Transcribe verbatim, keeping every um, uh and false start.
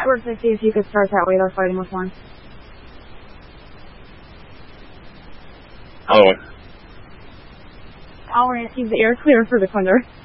Network fifty, if you could start that radar fighting with one. Hello. I'll keep the air clear for the Thunder.